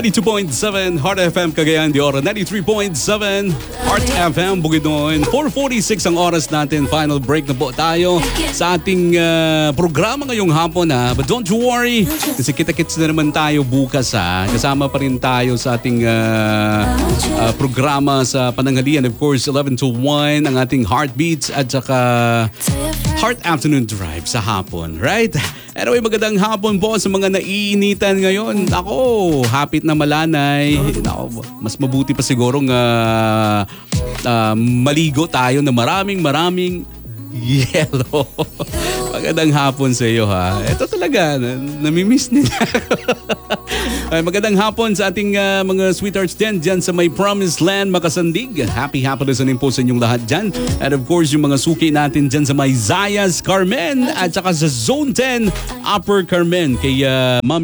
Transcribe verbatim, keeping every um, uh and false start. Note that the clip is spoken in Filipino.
ninety-two point seven Heart F M Cagayan de Oro, ninety-three point seven Heart F M Bukidnon. four forty-six ang oras natin. Final break na po tayo sa ating uh, programa ngayong hapon ha. But don't you worry, kasi kita-kits na naman tayo bukas ha. Kasama pa rin tayo sa ating uh, uh, programa sa pananghalian. Of course, eleven to one ang ating Heartbeats at saka Heart Afternoon Drive sa hapon, right? Anyway, magandang hapon po sa mga naiinitan ngayon. Ako, hapit na malanay. Ako, mas mabuti pa sigurong uh, uh, maligo tayo na maraming maraming yellow. Magandang hapon sa iyo ha. Ito talaga, namimiss niya. Ay, magandang hapon sa ating uh, mga sweethearts din dyan sa may Promised Land, Makasandig. Happy, happy listening po sa inyong lahat dyan. And of course, yung mga suki natin dyan sa may Zayas, Carmen at saka sa Zone ten, Upper Carmen. Kay uh, Ma'am